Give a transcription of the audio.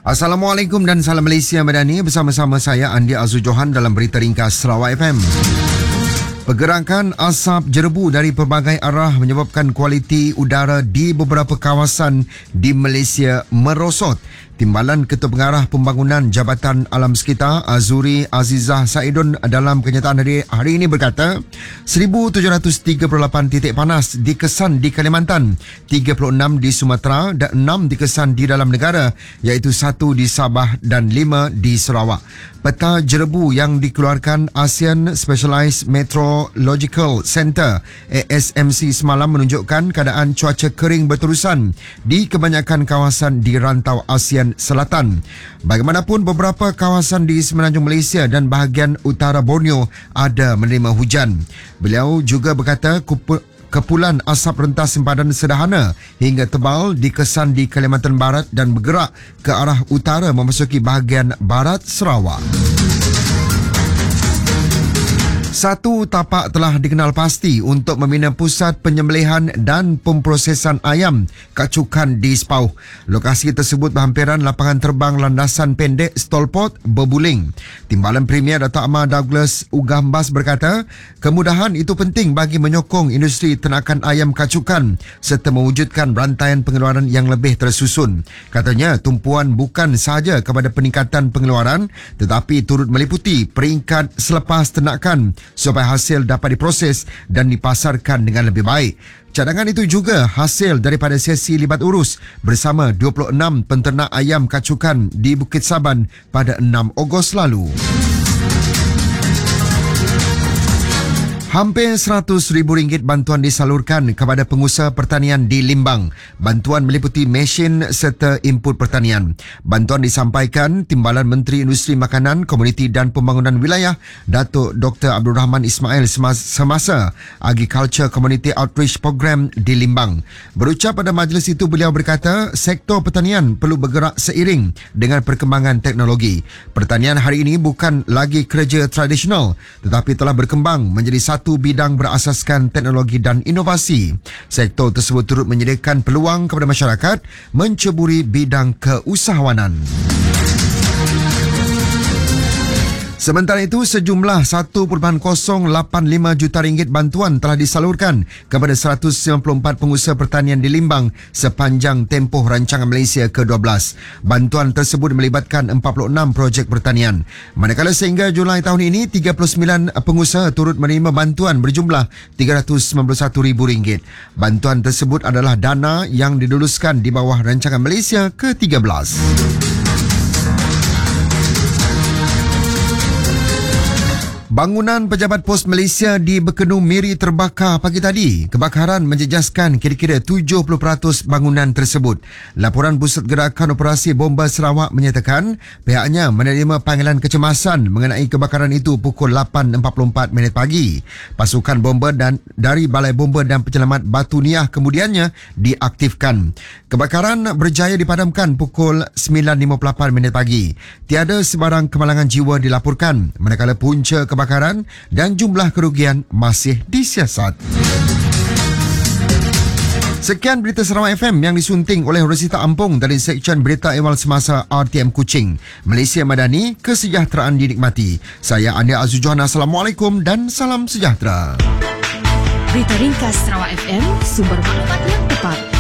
Assalamualaikum dan salam Malaysia Madani. Bersama-sama saya Andi Azu Johan dalam Berita Ringkas Sarawak FM. Pergerakan asap jerebu dari pelbagai arah menyebabkan kualiti udara di beberapa kawasan di Malaysia merosot. Timbalan Ketua Pengarah Pembangunan Jabatan Alam Sekitar Azuri Azizah Saidun dalam kenyataan hari ini berkata 1,738 titik panas dikesan di Kalimantan, 36 di Sumatera dan 6 dikesan di dalam negara, iaitu 1 di Sabah dan 5 di Sarawak. Peta jerebu yang dikeluarkan ASEAN Specialized Meteorological Centre ASMC semalam menunjukkan keadaan cuaca kering berterusan di kebanyakan kawasan di rantau ASEAN Selatan. Bagaimanapun, beberapa kawasan di semenanjung Malaysia dan bahagian utara Borneo ada menerima hujan. Beliau juga berkata kepulan asap rentas sempadan sederhana hingga tebal dikesan di Kalimantan Barat dan bergerak ke arah utara memasuki bahagian barat Sarawak. Satu tapak telah dikenal pasti untuk membina pusat penyembelihan dan pemprosesan ayam kacukan di Sepauh. Lokasi tersebut berhampiran lapangan terbang landasan pendek Stolport Berbuling. Timbalan Premier Dato' Amar Douglas Ugambas berkata, kemudahan itu penting bagi menyokong industri ternakan ayam kacukan serta mewujudkan rantaian pengeluaran yang lebih tersusun. Katanya, tumpuan bukan sahaja kepada peningkatan pengeluaran tetapi turut meliputi peringkat selepas ternakan supaya hasil dapat diproses dan dipasarkan dengan lebih baik. Cadangan itu juga hasil daripada sesi libat urus bersama 26 penternak ayam kacukan di Bukit Saban pada 6 Ogos lalu. Hampir RM100,000 bantuan disalurkan kepada pengusaha pertanian di Limbang. Bantuan meliputi mesin serta input pertanian. Bantuan disampaikan Timbalan Menteri Industri Makanan, Komuniti dan Pembangunan Wilayah Datuk Dr. Abdul Rahman Ismail semasa Agriculture Community Outreach Program di Limbang. Berucap pada majlis itu, beliau berkata sektor pertanian perlu bergerak seiring dengan perkembangan teknologi. Pertanian hari ini bukan lagi kerja tradisional tetapi telah berkembang menjadi satu bidang berasaskan teknologi dan inovasi. Sektor tersebut turut menyediakan peluang kepada masyarakat menceburi bidang keusahawanan. Sementara itu, sejumlah RM1.085 juta bantuan telah disalurkan kepada 194 pengusaha pertanian di Limbang sepanjang tempoh rancangan Malaysia ke-12. Bantuan tersebut melibatkan 46 projek pertanian. Manakala sehingga Julai tahun ini, 39 pengusaha turut menerima bantuan berjumlah RM391,000. Bantuan tersebut adalah dana yang diluluskan di bawah rancangan Malaysia ke-13. Bangunan Pejabat Pos Malaysia di Bekenu Miri terbakar pagi tadi. Kebakaran menjejaskan kira-kira 70% bangunan tersebut. Laporan Pusat Gerakan Operasi Bomba Sarawak menyatakan pihaknya menerima panggilan kecemasan mengenai kebakaran itu pukul 8.44 pagi. Pasukan bomba dari Balai Bomba dan Penyelamat Batu Niah kemudiannya diaktifkan. Kebakaran berjaya dipadamkan pukul 9.58 pagi. Tiada sebarang kemalangan jiwa dilaporkan, manakala punca kebakaran dan jumlah kerugian masih disiasat. Sekian Berita Sarawak FM yang disunting oleh Rosita Ampong dari Seksyen Berita Awal Semasa RTM Kuching. Malaysia Madani, kesejahteraan dinikmati. Saya Andi Azu Johan. Assalamualaikum dan salam sejahtera. Berita Ringkas Sarawak FM, sumber maklumat yang tepat.